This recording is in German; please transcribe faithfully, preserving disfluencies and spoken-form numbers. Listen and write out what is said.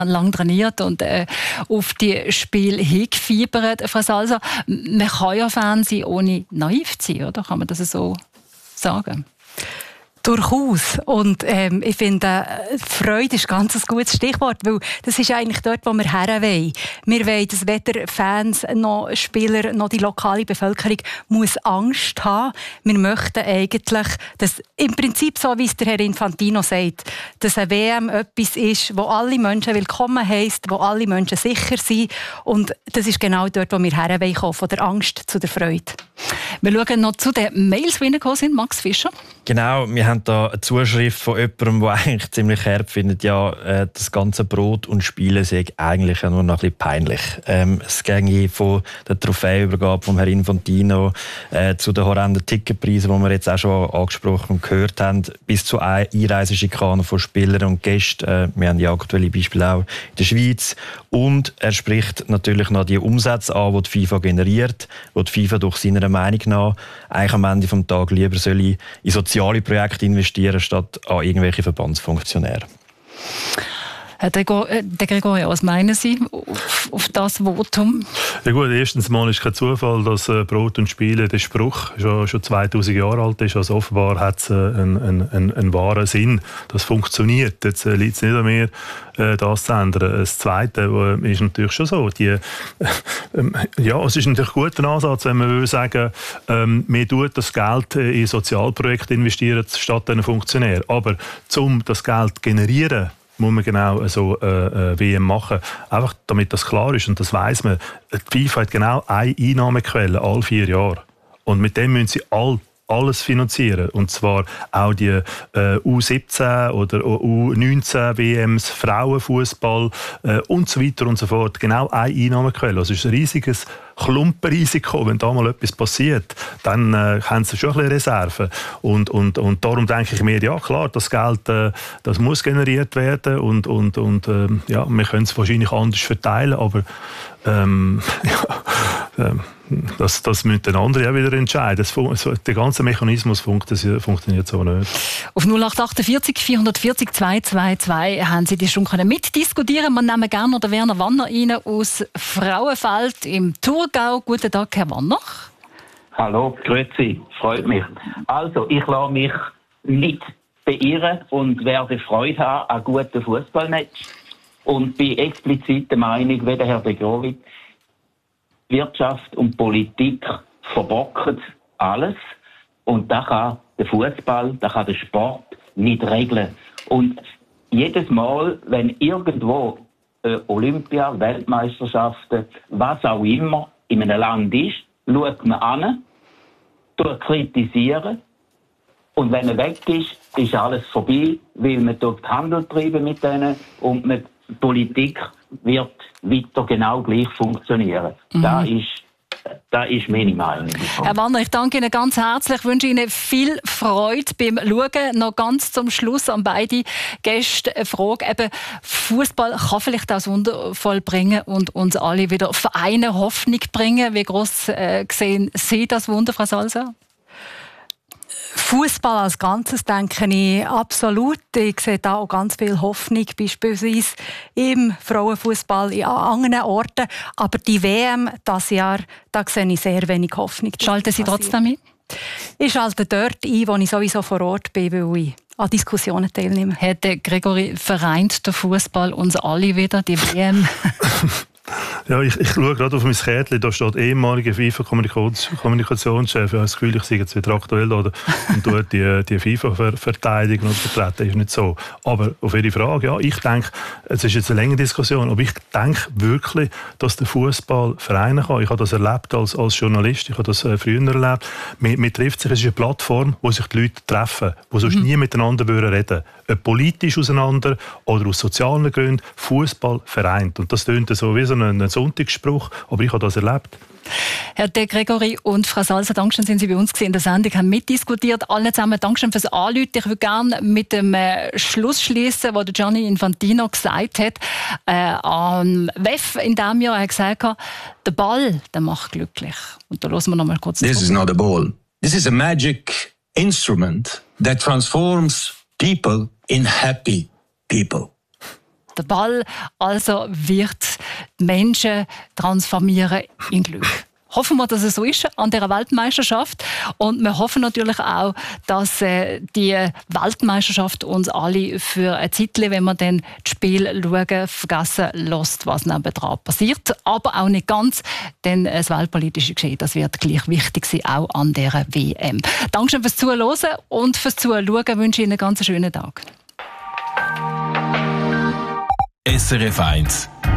lang trainiert und äh, auf die Spiele hingefiebert. Frau Salser, man kann ja Fan sein, ohne naiv zu sein, oder? Kann man das so sagen? Durchaus. Und ähm, ich finde, Freude ist ganz ein gutes Stichwort, weil das ist eigentlich dort, wo wir her wollen. Wir wollen, dass weder Fans noch Spieler noch die lokale Bevölkerung muss Angst haben. Wir möchten eigentlich, dass im Prinzip, so wie es der Herr Infantino sagt, dass eine W M etwas ist, wo alle Menschen willkommen heisst, wo alle Menschen sicher sind. Und das ist genau dort, wo wir her wollen, von der Angst zu der Freude. Wir schauen noch zu den Mails, die reingekommen sind. Max Fischer. Genau, wir haben da eine Zuschrift von jemandem, der eigentlich ziemlich herb findet, ja, äh, das ganze Brot und Spielen sei eigentlich nur noch ein bisschen peinlich. Ähm, es ging von der Trophäenübergabe von Herrn Infantino äh, zu den horrenden Ticketpreisen, die wir jetzt auch schon angesprochen und gehört haben, bis zu Einreiseschikanen von Spielern und Gästen. Äh, wir haben ja aktuelle Beispiele auch in der Schweiz. Und er spricht natürlich noch die Umsätze an, die die FIFA generiert, die die FIFA durch seiner Meinung nach eigentlich am Ende des Tages lieber soll in soziale Projekte investieren, statt an irgendwelche Verbandsfunktionäre. Herr Gregorio, was meinen Sie auf, auf das Votum? Ja gut, erstens mal ist kein Zufall, dass äh, Brot und Spiele, der Spruch schon, schon zweitausend Jahre alt ist. Also offenbar hat es äh, einen, einen, einen wahren Sinn. Das funktioniert. Jetzt äh, liegt es nicht an mir, äh, das zu ändern. Das Zweite äh, ist natürlich schon so. Die, äh, äh, ja, es ist natürlich ein guter Ansatz, wenn man will sagen, äh, man tut das Geld in Sozialprojekte investieren statt einen Funktionär. Aber um das Geld zu generieren, muss man genau so äh, W M machen. Einfach damit das klar ist und das weiss man. Die FIFA hat genau eine Einnahmequelle alle vier Jahre. Und mit dem müssen sie all, alles finanzieren. Und zwar auch die äh, U siebzehn oder U neunzehn W Ms, Frauenfußball äh, und so weiter und so fort. Genau eine Einnahmequelle. Also es ist ein riesiges Klumpenrisiko, wenn da mal etwas passiert, dann äh, haben sie schon ein bisschen Reserven. Und, und, und darum denke ich mir, ja klar, das Geld äh, das muss generiert werden und, und, und äh, ja, wir können es wahrscheinlich anders verteilen, aber ähm, ja, äh, das, das müssen dann andere auch wieder entscheiden. Das, so, der ganze Mechanismus funktioniert, funktioniert so nicht. Auf null acht achtundvierzig vierhundertvierzig zweihundertzweiundzwanzig haben Sie die schon mitdiskutieren. Wir nehmen gerne den Werner Wanner rein aus Frauenfeld im Thurgau. Guten Tag, Herr Wanner. Hallo, grüezi, freut mich. Also, ich lasse mich nicht beirren und werde Freude haben an guten Fußballmatch und bin explizit der Meinung, wie der Herr de Grauwitz, Wirtschaft und Politik verbocken alles und da kann der Fußball, da kann der Sport nicht regeln. Und jedes Mal, wenn irgendwo äh, Olympia, Weltmeisterschaften, was auch immer in einem Land ist, schaut man an, kritisieren und wenn er weg ist, ist alles vorbei, weil man dort Handel treiben mit denen und man, die Politik wird weiter genau gleich funktionieren. Mhm. Da ist Das ist meine Meinung. Herr Wanner, ich danke Ihnen ganz herzlich. Ich wünsche Ihnen viel Freude beim Schauen. Noch ganz zum Schluss an beide Gäste eine Frage. Eben, Fußball kann vielleicht das wundervoll bringen und uns alle wieder vereinen, Hoffnung bringen. Wie gross äh, sehen Sie das Wunder, Frau Salser? Fußball als Ganzes denke ich absolut. Ich sehe da auch ganz viel Hoffnung, beispielsweise im Frauenfußball an anderen Orten. Aber die W M dieses Jahr, da sehe ich sehr wenig Hoffnung. Schalten Sie trotzdem ein? Ich schalte dort ein, wo ich sowieso vor Ort bin, weil ich an Diskussionen teilnehme. Herr Gregory, vereint der Fußball uns alle wieder, die W M? Ja, ich, ich schaue gerade auf mein Kärtchen, da steht ehemaliger FIFA-Kommunikationschef. Ich habe das Gefühl, ich sei jetzt wieder aktuell oder, und tue die, die FIFA ver verteidigen und vertreten. Ist nicht so. Aber auf Ihre Frage, ja, ich denke, es ist jetzt eine längere Diskussion, aber ich denke wirklich, dass der Fußball vereinen kann. Ich habe das erlebt als, als Journalist, ich habe das äh, früher erlebt. Man, man trifft sich, es ist eine Plattform, wo sich die Leute treffen, wo sonst mhm. nie miteinander reden würden. Ob politisch auseinander oder aus sozialen Gründen, Fußball vereint. Und das tönt so wie so ein, ein Sonntagsspruch, aber ich habe das erlebt. Herr de Gregory und Frau Salser, Dankeschön, sind Sie bei uns in der Sendung, haben mitdiskutiert. Allen zusammen Dankeschön fürs Anrufen. Ich würde gerne mit dem äh, Schluss schließen, was Gianni Infantino gesagt hat. Äh, am W E F in diesem Jahr hat er gesagt, der Ball, der macht glücklich. Und da hören wir noch mal kurz. This is not a ball. This is a magic instrument that transforms people in happy people. der Ball also wird die Menschen transformieren in Glück. Hoffen wir, dass es so ist an dieser Weltmeisterschaft. Und wir hoffen natürlich auch, dass äh, die Weltmeisterschaft uns alle für ein Zeitchen, wenn wir dann das Spiel schauen, vergessen lässt, was nebendran passiert. Aber auch nicht ganz, denn das weltpolitische Geschehen, das wird gleich wichtig sein, auch an dieser W M. Dankeschön fürs Zuhören und fürs Zuschauen. Ich wünsche Ihnen einen ganz schönen Tag. S R F eins